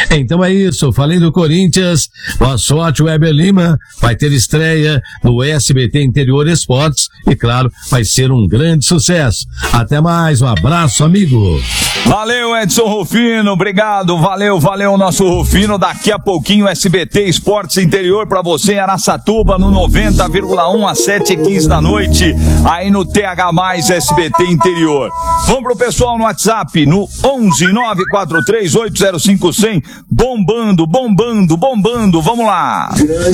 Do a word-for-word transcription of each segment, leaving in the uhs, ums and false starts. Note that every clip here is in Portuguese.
Então é isso, falei do Corinthians, boa sorte, Weber Lima, vai ter estreia no S B T Interior Esportes e, claro, vai ser um grande sucesso. Até mais, um abraço, amigo. Valeu, Edson Rufino, obrigado, valeu, valeu, nosso Rufino. Daqui a pouquinho, S B T Esportes Interior pra você em Araçatuba, no noventa vírgula um, às sete e quinze da noite, aí no T H mais S B T Interior. Vamos pro pessoal no WhatsApp, no onze nove quatro três oito zero cinco cem, bombando, bombando, bombando, vamos lá.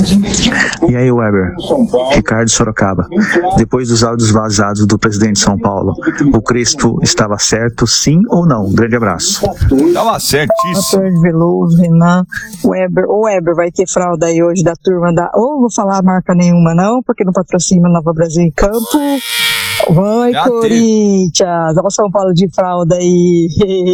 E aí, Weber, Ricardo Sorocaba. Depois dos áudios vazados do presidente de São Paulo, o Crespo estava certo, sim ou não? Grande abraço. Tava certíssimo. Antônio Veloso, Renan, Weber. O Weber vai ter fralda aí hoje da turma da... Ou vou falar marca nenhuma não, porque não patrocina Nova Brasil em Campo. Vai, já Corinthians! Olha o São Paulo de fralda aí,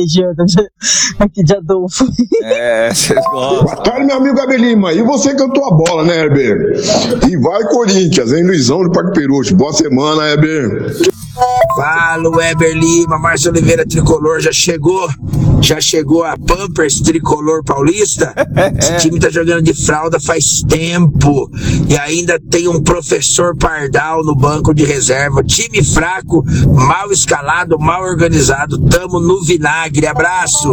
aqui de Adolfo. É, vocês gostam. Boa tarde, meu amigo Weber Lima. E você cantou a bola, né, Heber? E vai, Corinthians, hein, Luizão do Parque Peruche. Boa semana, Heber. Fala, Weber Lima, Márcio Oliveira Tricolor, já chegou? Já chegou a Pampers Tricolor Paulista? Esse time tá jogando de fralda faz tempo e ainda tem um professor Pardal no banco de reserva. Time fraco, mal escalado, mal organizado. Tamo no vinagre. Abraço.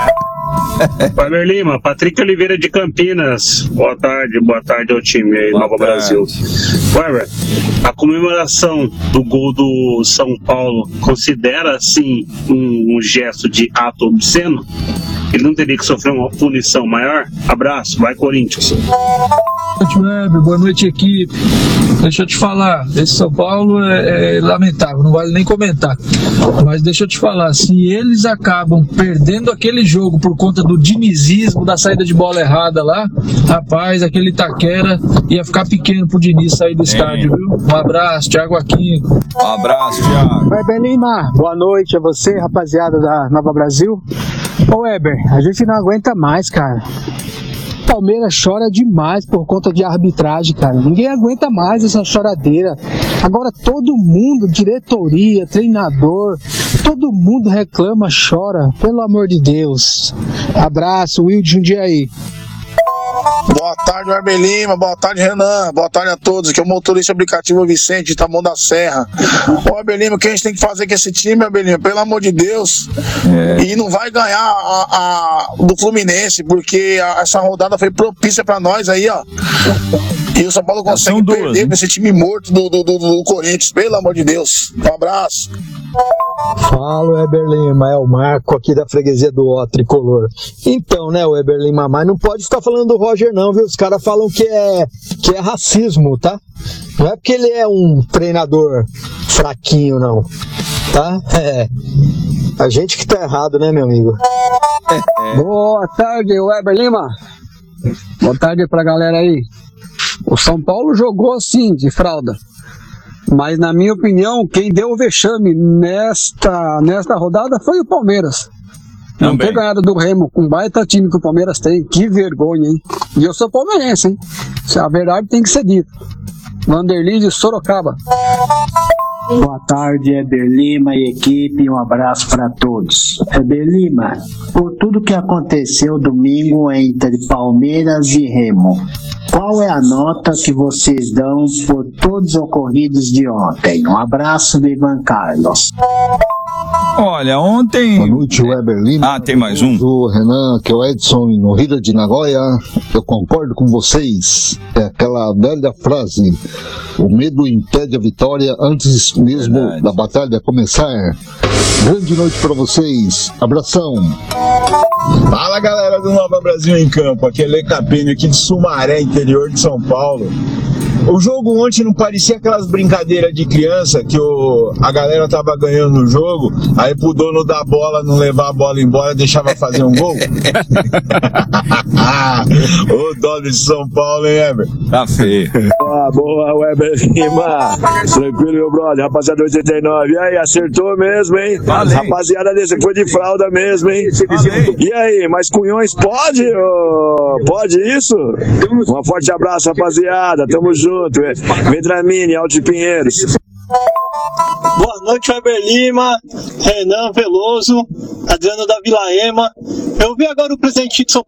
Weber Lima, Patrick Oliveira de Campinas. Boa tarde, boa tarde ao time aí, Nova Brasil. Weber, a comemoração do gol do São Paulo considera assim um, um gesto de ato obsceno? Ele não teria que sofrer uma punição maior? Abraço, vai Corinthians. Boa noite, Weber, boa noite, equipe. Deixa eu te falar, esse São Paulo é, é lamentável, não vale nem comentar. Mas deixa eu te falar, se eles acabam perdendo aquele jogo por conta do dinizismo, da saída de bola errada lá, rapaz, aquele Itaquera ia ficar pequeno pro Diniz sair do estádio, viu? Um abraço, Thiago Aquino. Um abraço, Thiago. Weber Lima, boa noite a você, rapaziada da Nova Brasil. Ô Weber, a gente não aguenta mais, cara. Palmeiras chora demais por conta de arbitragem, cara. Ninguém aguenta mais essa choradeira. Agora todo mundo, diretoria, treinador, todo mundo reclama, chora. Pelo amor de Deus. Abraço, Will de Jundiaí. Boa tarde, Weber Lima, boa tarde, Renan, boa tarde a todos, aqui é o motorista aplicativo Vicente, de Taboão da Serra. Ô, Weber Lima, o que a gente tem que fazer com esse time, Weber Lima? Pelo amor de Deus. É. E não vai ganhar a, a, do Fluminense, porque a, essa rodada foi propícia pra nós aí, ó. E o São Paulo consegue duas, perder com esse time morto do, do, do, do Corinthians, pelo amor de Deus. Um abraço. Fala, Weber Lima, é o Marco aqui da freguesia do Ó Tricolor. Então, né, Weber Lima, mas não pode ficar falando do Roger não, viu? Os caras falam que é, que é racismo, tá? Não é porque ele é um treinador fraquinho, não, tá? É, a gente que tá errado, né, meu amigo? Boa tarde, Weber Lima. Boa tarde pra galera aí. O São Paulo jogou assim, de fralda. Mas, na minha opinião, quem deu o vexame nesta, nesta rodada foi o Palmeiras. Não ter ganhado do Remo com um baita time que o Palmeiras tem. Que vergonha, hein? E eu sou palmeirense, hein? A verdade tem que ser dita. Vanderlei de Sorocaba. Boa tarde, Weber Lima e equipe, um abraço para todos. Weber Lima, por tudo que aconteceu domingo entre Palmeiras e Remo, qual é a nota que vocês dão por todos os ocorridos de ontem? Um abraço do Ivan Carlos. Olha, ontem... Boa noite, Weber Lima. Ah, tem mais um. O Renan, que é o Edson no Rio de Nagoya. Eu concordo com vocês. É aquela velha frase: o medo impede a vitória antes mesmo Verdade. da batalha começar. Grande noite para vocês. Abração. Fala, galera do Nova Brasil em Campo. Aqui é Lê Capini, aqui de Sumaré, interior de São Paulo. O jogo ontem não parecia aquelas brincadeiras de criança que o, a galera tava ganhando o jogo, aí pro dono da bola não levar a bola embora, deixava fazer um gol? Ô, dono de São Paulo, hein, Weber? Tá feio. Boa, boa, Weber Lima. Tranquilo, meu brother. Rapaziada oitenta e nove. E aí, acertou mesmo, hein? Valeu. Rapaziada desse foi de fralda mesmo, hein? Valeu. E aí, mas Cunhões pode? Oh, pode isso? Um forte abraço, rapaziada. Tamo junto. Vedramini, Alto de Pinheiros. Boa noite, Weber Lima, Renan Veloso, Adriano da Vila Ema. Eu vi agora o presidente de São